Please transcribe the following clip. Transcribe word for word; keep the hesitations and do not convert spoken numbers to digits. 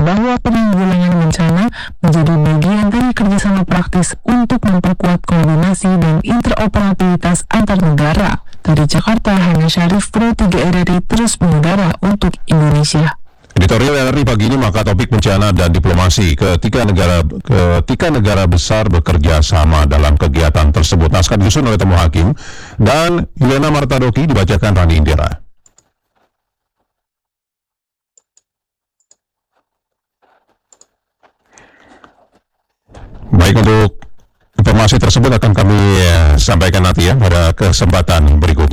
bahwa penanggulangan bencana menjadi bagian dari kerjasama praktis untuk memperkuat koordinasi dan interoperabilitas antar negara. Dari Jakarta, Hana Syarif, Pro tiga R R I terus mengudara untuk Indonesia. Editorial R R I pagi ini mengangkat topik bencana dan diplomasi ketika negara ketika negara besar bekerja sama dalam kegiatan tersebut. Naskah disusun oleh Temu Hakim dan Yuliana Martadoki, dibacakan Rani Indira. Baik, untuk informasi tersebut akan kami sampaikan nanti ya pada kesempatan berikutnya.